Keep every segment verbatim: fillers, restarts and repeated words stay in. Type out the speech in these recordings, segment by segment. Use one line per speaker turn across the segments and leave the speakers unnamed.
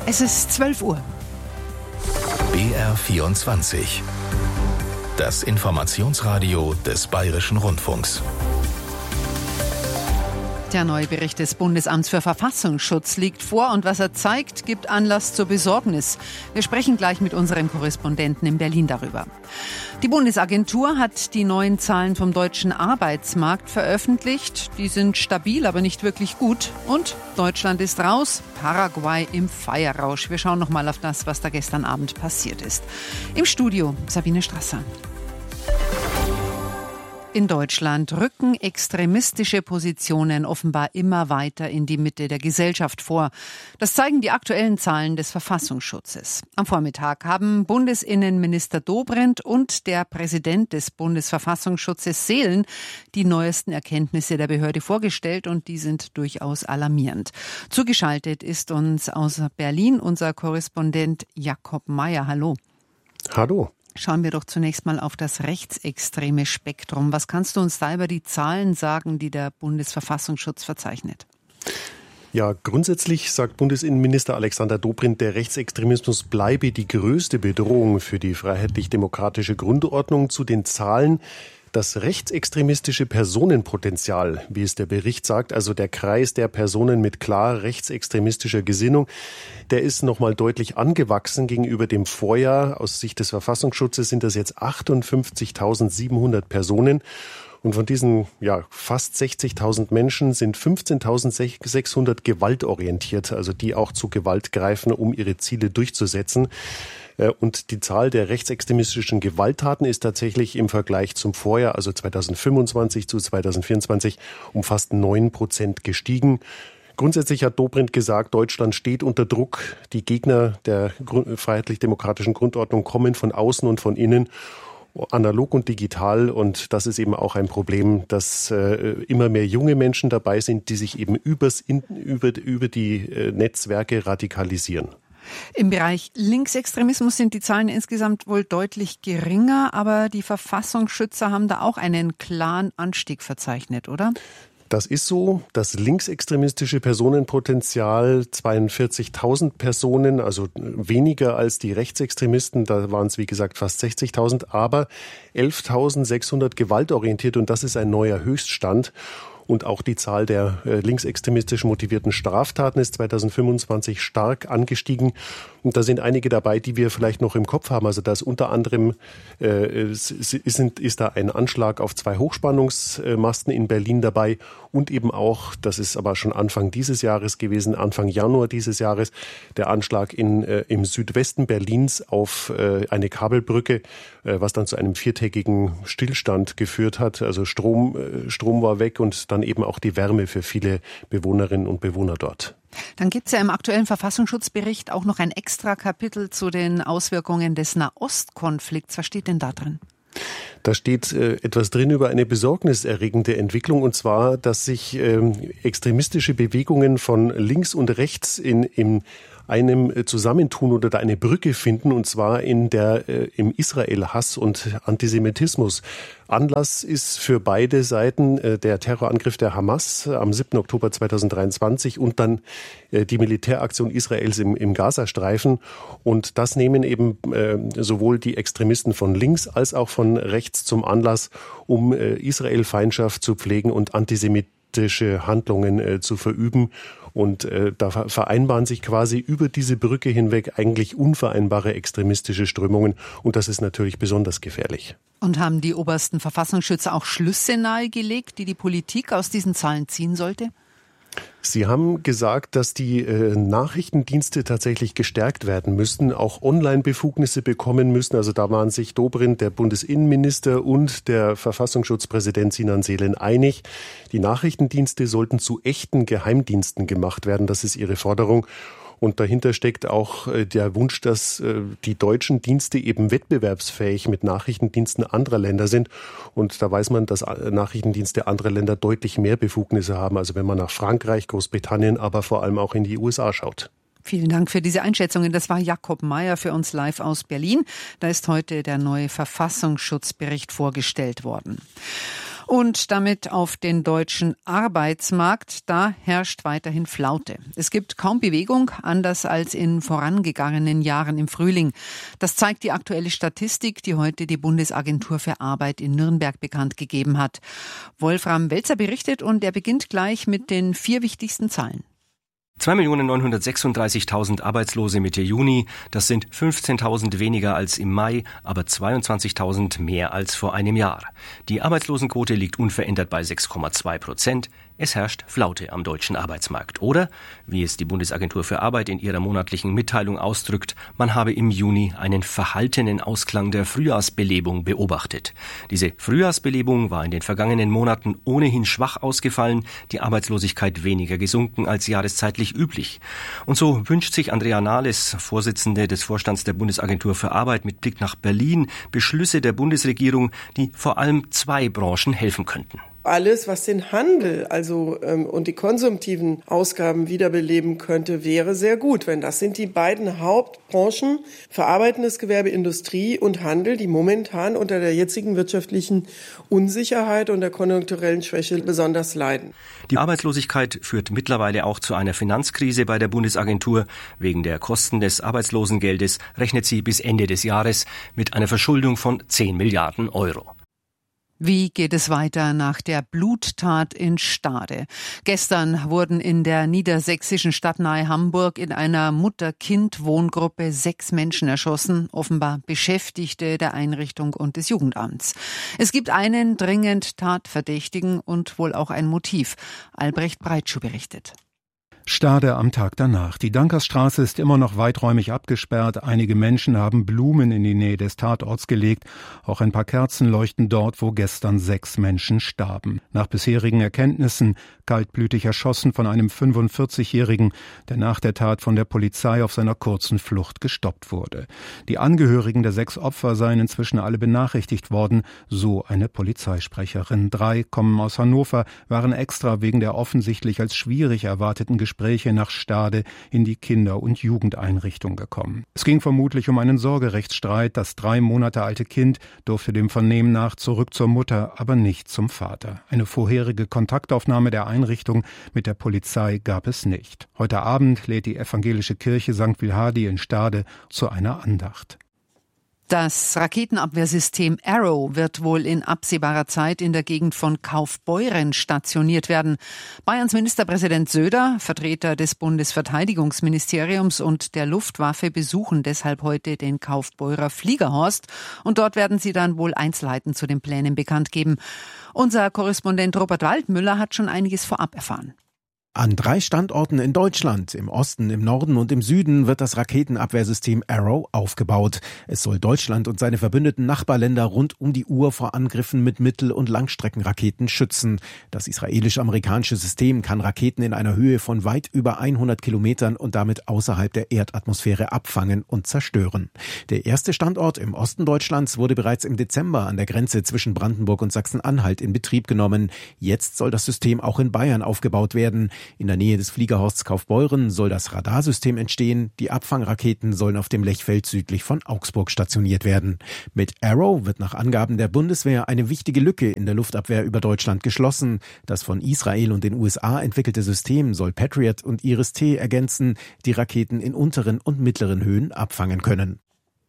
Es ist zwölf Uhr.
B R vierundzwanzig. Das Informationsradio des Bayerischen Rundfunks.
Der neue Bericht des Bundesamts für Verfassungsschutz liegt vor und was er zeigt, gibt Anlass zur Besorgnis. Wir sprechen gleich mit unserem Korrespondenten in Berlin darüber. Die Bundesagentur hat die neuen Zahlen vom deutschen Arbeitsmarkt veröffentlicht. Die sind stabil, aber nicht wirklich gut. Und Deutschland ist raus, Paraguay im Feierrausch. Wir schauen noch mal auf das, was da gestern Abend passiert ist. Im Studio Sabine Strasser. In Deutschland rücken extremistische Positionen offenbar immer weiter in die Mitte der Gesellschaft vor. Das zeigen die aktuellen Zahlen des Verfassungsschutzes. Am Vormittag haben Bundesinnenminister Dobrindt und der Präsident des Bundesverfassungsschutzes Seelen die neuesten Erkenntnisse der Behörde vorgestellt und die sind durchaus alarmierend. Zugeschaltet ist uns aus Berlin unser Korrespondent Jakob Mayer. Hallo.
Hallo.
Schauen wir doch zunächst mal auf das rechtsextreme Spektrum. Was kannst du uns da über die Zahlen sagen, die der Bundesverfassungsschutz verzeichnet?
Ja, grundsätzlich sagt Bundesinnenminister Alexander Dobrindt, der Rechtsextremismus bleibe die größte Bedrohung für die freiheitlich-demokratische Grundordnung. Zu den Zahlen: Das rechtsextremistische Personenpotenzial, wie es der Bericht sagt, also der Kreis der Personen mit klar rechtsextremistischer Gesinnung, der ist nochmal deutlich angewachsen gegenüber dem Vorjahr. Aus Sicht des Verfassungsschutzes sind das jetzt achtundfünfzigtausendsiebenhundert Personen. Und von diesen ja, fast sechzigtausend Menschen sind fünfzehntausendsechshundert gewaltorientiert, also die auch zu Gewalt greifen, um ihre Ziele durchzusetzen. Und die Zahl der rechtsextremistischen Gewalttaten ist tatsächlich im Vergleich zum Vorjahr, also zweitausendfünfundzwanzig zu zweitausendvierundzwanzig, um fast neun Prozent gestiegen. Grundsätzlich hat Dobrindt gesagt, Deutschland steht unter Druck. Die Gegner der freiheitlich-demokratischen Grundordnung kommen von außen und von innen, analog und digital. Und das ist eben auch ein Problem, dass äh, immer mehr junge Menschen dabei sind, die sich eben übers, in, über, über die äh, Netzwerke radikalisieren.
Im Bereich Linksextremismus sind die Zahlen insgesamt wohl deutlich geringer, aber die Verfassungsschützer haben da auch einen klaren Anstieg verzeichnet, oder?
Das ist so. Das linksextremistische Personenpotenzial zweiundvierzigtausend Personen, also weniger als die Rechtsextremisten. Da waren es, wie gesagt, fast sechzigtausend, aber elftausendsechshundert gewaltorientiert und das ist ein neuer Höchststand. Und auch die Zahl der äh, linksextremistisch motivierten Straftaten ist zweitausendfünfundzwanzig stark angestiegen. Und da sind einige dabei, die wir vielleicht noch im Kopf haben. Also da ist unter anderem äh, ist, ist, ist da ein Anschlag auf zwei Hochspannungsmasten in Berlin dabei. Und eben auch, das ist aber schon Anfang dieses Jahres gewesen, Anfang Januar dieses Jahres, der Anschlag in, äh, im Südwesten Berlins auf äh, eine Kabelbrücke, äh, was dann zu einem viertägigen Stillstand geführt hat. Also Strom, äh, Strom war weg und dann eben auch die Wärme für viele Bewohnerinnen und Bewohner dort.
Dann gibt es ja im aktuellen Verfassungsschutzbericht auch noch ein extra Kapitel zu den Auswirkungen des Nahostkonflikts. Was steht denn da drin?
Da steht äh, etwas drin über eine besorgniserregende Entwicklung, und zwar, dass sich äh, extremistische Bewegungen von links und rechts in, in einem Zusammentun oder da eine Brücke finden, und zwar in der äh, im Israel-Hass und Antisemitismus. Anlass ist für beide Seiten äh, der Terrorangriff der Hamas am siebten Oktober zweitausenddreiundzwanzig und dann äh, die Militäraktion Israels im, im Gazastreifen. Und das nehmen eben äh, sowohl die Extremisten von links als auch von rechts zum Anlass, um äh, Israel-Feindschaft zu pflegen und antisemitische Handlungen äh, zu verüben. Und äh, da vereinbaren sich quasi über diese Brücke hinweg eigentlich unvereinbare extremistische Strömungen. Und das ist natürlich besonders gefährlich.
Und haben die obersten Verfassungsschützer auch Schlüsse nahegelegt, die die Politik aus diesen Zahlen ziehen sollte?
Sie haben gesagt, dass die äh, Nachrichtendienste tatsächlich gestärkt werden müssten, auch Online-Befugnisse bekommen müssen. Also da waren sich Dobrindt, der Bundesinnenminister, und der Verfassungsschutzpräsident Sinan Seelen einig. Die Nachrichtendienste sollten zu echten Geheimdiensten gemacht werden. Das ist ihre Forderung. Und dahinter steckt auch der Wunsch, dass die deutschen Dienste eben wettbewerbsfähig mit Nachrichtendiensten anderer Länder sind. Und da weiß man, dass Nachrichtendienste anderer Länder deutlich mehr Befugnisse haben. Also wenn man nach Frankreich, Großbritannien, aber vor allem auch in die U S A schaut.
Vielen Dank für diese Einschätzungen. Das war Jakob Mayer für uns live aus Berlin. Da ist heute der neue Verfassungsschutzbericht vorgestellt worden. Und damit auf den deutschen Arbeitsmarkt, da herrscht weiterhin Flaute. Es gibt kaum Bewegung, anders als in vorangegangenen Jahren im Frühling. Das zeigt die aktuelle Statistik, die heute die Bundesagentur für Arbeit in Nürnberg bekannt gegeben hat. Wolfram Welzer berichtet und er beginnt gleich mit den vier wichtigsten Zahlen.
zwei Millionen neunhundertsechsunddreißigtausend Arbeitslose Mitte Juni, das sind fünfzehntausend weniger als im Mai, aber zweiundzwanzigtausend mehr als vor einem Jahr. Die Arbeitslosenquote liegt unverändert bei sechs Komma zwei Prozent. Es herrscht Flaute am deutschen Arbeitsmarkt. Oder, wie es die Bundesagentur für Arbeit in ihrer monatlichen Mitteilung ausdrückt, man habe im Juni einen verhaltenen Ausklang der Frühjahrsbelebung beobachtet. Diese Frühjahrsbelebung war in den vergangenen Monaten ohnehin schwach ausgefallen, die Arbeitslosigkeit weniger gesunken als jahreszeitlich üblich. Und so wünscht sich Andrea Nahles, Vorsitzende des Vorstands der Bundesagentur für Arbeit, mit Blick nach Berlin Beschlüsse der Bundesregierung, die vor allem zwei Branchen helfen könnten.
Alles, was den Handel also ähm, und die konsumtiven Ausgaben wiederbeleben könnte, wäre sehr gut. Wenn das sind die beiden Hauptbranchen, verarbeitendes Gewerbe, Industrie und Handel, die momentan unter der jetzigen wirtschaftlichen Unsicherheit und der konjunkturellen Schwäche besonders leiden.
Die Arbeitslosigkeit führt mittlerweile auch zu einer Finanzkrise bei der Bundesagentur. Wegen der Kosten des Arbeitslosengeldes rechnet sie bis Ende des Jahres mit einer Verschuldung von zehn Milliarden Euro.
Wie geht es weiter nach der Bluttat in Stade? Gestern wurden in der niedersächsischen Stadt nahe Hamburg in einer Mutter-Kind-Wohngruppe sechs Menschen erschossen, offenbar Beschäftigte der Einrichtung und des Jugendamts. Es gibt einen dringend Tatverdächtigen und wohl auch ein Motiv. Albrecht Breitschuh berichtet.
Stade am Tag danach. Die Dankersstraße ist immer noch weiträumig abgesperrt. Einige Menschen haben Blumen in die Nähe des Tatorts gelegt. Auch ein paar Kerzen leuchten dort, wo gestern sechs Menschen starben. Nach bisherigen Erkenntnissen kaltblütig erschossen von einem fünfundvierzigjährigen, der nach der Tat von der Polizei auf seiner kurzen Flucht gestoppt wurde. Die Angehörigen der sechs Opfer seien inzwischen alle benachrichtigt worden, so eine Polizeisprecherin. Drei kommen aus Hannover, waren extra wegen der offensichtlich als schwierig erwarteten Gespräche Gespräche nach Stade in die Kinder- und Jugendeinrichtung gekommen. Es ging vermutlich um einen Sorgerechtsstreit. Das drei Monate alte Kind durfte dem Vernehmen nach zurück zur Mutter, aber nicht zum Vater. Eine vorherige Kontaktaufnahme der Einrichtung mit der Polizei gab es nicht. Heute Abend lädt die evangelische Kirche Sankt Wilhardi in Stade zu einer Andacht.
Das Raketenabwehrsystem Arrow wird wohl in absehbarer Zeit in der Gegend von Kaufbeuren stationiert werden. Bayerns Ministerpräsident Söder, Vertreter des Bundesverteidigungsministeriums und der Luftwaffe besuchen deshalb heute den Kaufbeurer Fliegerhorst und dort werden sie dann wohl Einzelheiten zu den Plänen bekannt geben. Unser Korrespondent Robert Waldmüller hat schon einiges vorab erfahren.
An drei Standorten in Deutschland, im Osten, im Norden und im Süden, wird das Raketenabwehrsystem Arrow aufgebaut. Es soll Deutschland und seine verbündeten Nachbarländer rund um die Uhr vor Angriffen mit Mittel- und Langstreckenraketen schützen. Das israelisch-amerikanische System kann Raketen in einer Höhe von weit über hundert Kilometern und damit außerhalb der Erdatmosphäre abfangen und zerstören. Der erste Standort im Osten Deutschlands wurde bereits im Dezember an der Grenze zwischen Brandenburg und Sachsen-Anhalt in Betrieb genommen. Jetzt soll das System auch in Bayern aufgebaut werden. In der Nähe des Fliegerhorsts Kaufbeuren soll das Radarsystem entstehen. Die Abfangraketen sollen auf dem Lechfeld südlich von Augsburg stationiert werden. Mit Arrow wird nach Angaben der Bundeswehr eine wichtige Lücke in der Luftabwehr über Deutschland geschlossen. Das von Israel und den U S A entwickelte System soll Patriot und Iris-T ergänzen, die Raketen in unteren und mittleren Höhen abfangen können.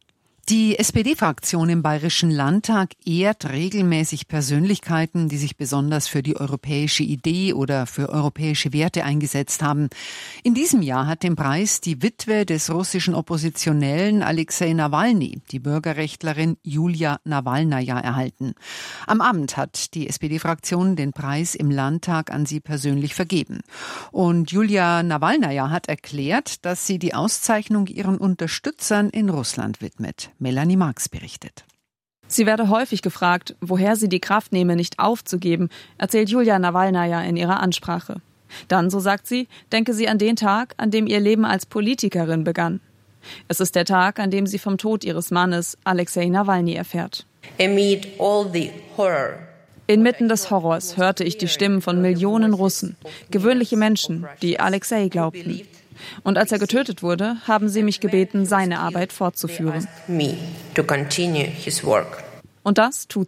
Die S P D-Fraktion im Bayerischen Landtag ehrt regelmäßig Persönlichkeiten, die sich besonders für die europäische Idee oder für europäische Werte eingesetzt haben. In diesem Jahr hat den Preis die Witwe des russischen Oppositionellen Alexei Nawalny, die Bürgerrechtlerin Julia Nawalnaja, erhalten. Am Abend hat die S P D-Fraktion den Preis im Landtag an sie persönlich vergeben. Und Julia Nawalnaja hat erklärt, dass sie die Auszeichnung ihren Unterstützern in Russland widmet. Melanie Marx berichtet.
Sie werde häufig gefragt, woher sie die Kraft nehme, nicht aufzugeben, erzählt Julia Nawalnaja in ihrer Ansprache. Dann, so sagt sie, denke sie an den Tag, an dem ihr Leben als Politikerin begann. Es ist der Tag, an dem sie vom Tod ihres Mannes Alexei Nawalny erfährt.
Amid all the horror.
Inmitten des Horrors hörte ich die Stimmen von Millionen Russen, gewöhnliche Menschen, die Alexei glaubten. Und als er getötet wurde, haben sie mich gebeten, seine Arbeit fortzuführen. Und das tut sie.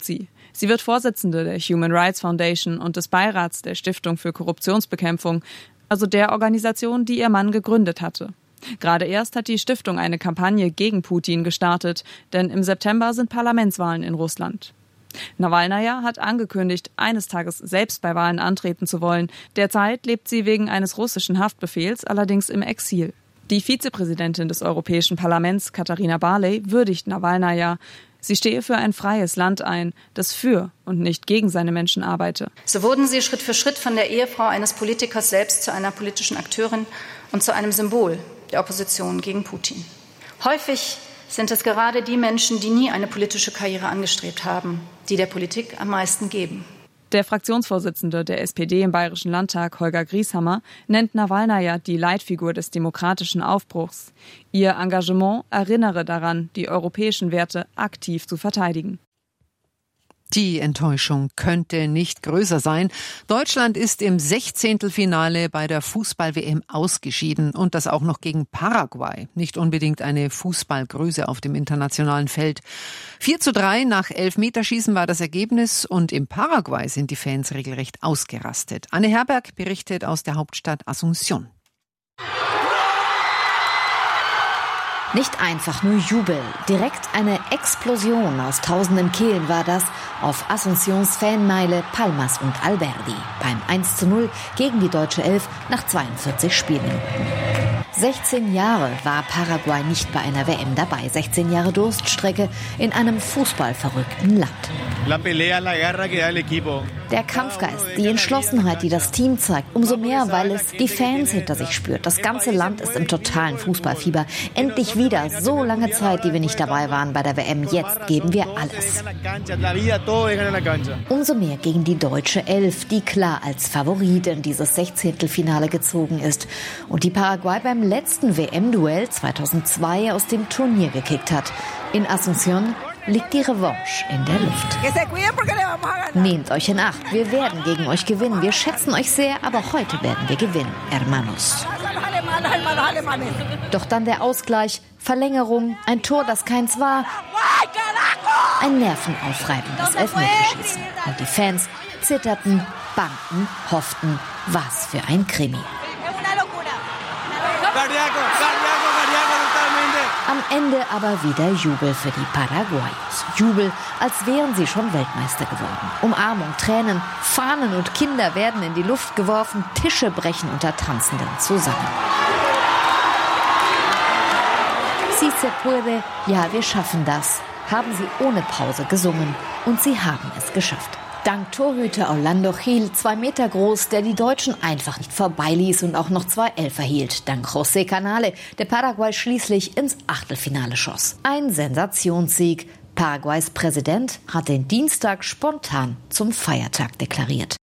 Sie wird Vorsitzende der Human Rights Foundation und des Beirats der Stiftung für Korruptionsbekämpfung, also der Organisation, die ihr Mann gegründet hatte. Gerade erst hat die Stiftung eine Kampagne gegen Putin gestartet, denn im September sind Parlamentswahlen in Russland. Nawalnaja hat angekündigt, eines Tages selbst bei Wahlen antreten zu wollen. Derzeit lebt sie wegen eines russischen Haftbefehls allerdings im Exil. Die Vizepräsidentin des Europäischen Parlaments, Katharina Barley, würdigt Nawalnaja. Sie stehe für ein freies Land ein, das für und nicht gegen seine Menschen arbeite.
So wurden sie Schritt für Schritt von der Ehefrau eines Politikers selbst zu einer politischen Akteurin und zu einem Symbol der Opposition gegen Putin. Häufig sind es gerade die Menschen, die nie eine politische Karriere angestrebt haben, die der Politik am meisten geben.
Der Fraktionsvorsitzende der S P D im Bayerischen Landtag, Holger Grieshammer, nennt Nawalnaja die Leitfigur des demokratischen Aufbruchs. Ihr Engagement erinnere daran, die europäischen Werte aktiv zu verteidigen.
Die Enttäuschung könnte nicht größer sein. Deutschland ist im Sechzehntelfinale bei der Fußball-W M ausgeschieden und das auch noch gegen Paraguay. Nicht unbedingt eine Fußballgröße auf dem internationalen Feld. vier zu drei nach Elfmeterschießen war das Ergebnis und im Paraguay sind die Fans regelrecht ausgerastet. Anne Herberg berichtet aus der Hauptstadt Asunción.
Nicht einfach nur Jubel, direkt eine Explosion aus tausenden Kehlen war das auf Asuncións Fanmeile Palmas und Alberdi beim eins zu null gegen die deutsche Elf nach zweiundvierzig Spielminuten. sechzehn Jahre war Paraguay nicht bei einer W M dabei, sechzehn Jahre Durststrecke in einem fußballverrückten Land. Der Kampfgeist, die Entschlossenheit, die das Team zeigt, umso mehr, weil es die Fans hinter sich spürt. Das ganze Land ist im totalen Fußballfieber. Endlich wieder, so lange Zeit, die wir nicht dabei waren bei der W M, jetzt geben wir alles. Umso mehr gegen die deutsche Elf, die klar als Favorit in dieses Sechzehntelfinale gezogen ist und die Paraguay beim letzten W M-Duell zweitausendzwei aus dem Turnier gekickt hat. In Asunción liegt die Revanche in der Luft. Nehmt euch in Acht, wir werden gegen euch gewinnen. Wir schätzen euch sehr, aber heute werden wir gewinnen, hermanos. Doch dann der Ausgleich, Verlängerung, ein Tor, das keins war, ein nervenaufreibendes Elfmeterschießen. Und die Fans zitterten, bangten, hofften, was für ein Krimi. Am Ende aber wieder Jubel für die Paraguayos. Jubel, als wären sie schon Weltmeister geworden. Umarmung, Tränen, Fahnen und Kinder werden in die Luft geworfen, Tische brechen unter Tanzenden zusammen. Si se puede, ja, wir schaffen das, haben sie ohne Pause gesungen und sie haben es geschafft. Dank Torhüter Orlando Gil, zwei Meter groß, der die Deutschen einfach nicht vorbeiließ und auch noch zwei Elfer hielt. Dank José Canale, der Paraguay schließlich ins Achtelfinale schoss. Ein Sensationssieg. Paraguays Präsident hat den Dienstag spontan zum Feiertag deklariert.